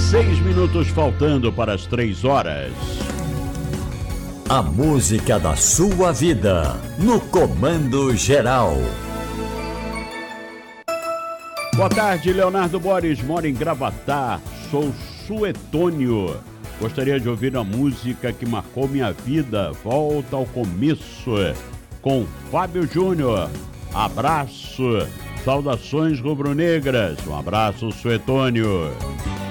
6 minutos faltando para as 3 horas. A música da sua vida, no Comando Geral. Boa tarde, Leonardo Borges, moro em Gravatá, sou suetônio. Gostaria de ouvir a música que marcou minha vida, Volta ao Começo, com Fábio Júnior. Abraço, saudações rubro-negras, um abraço, suetônio.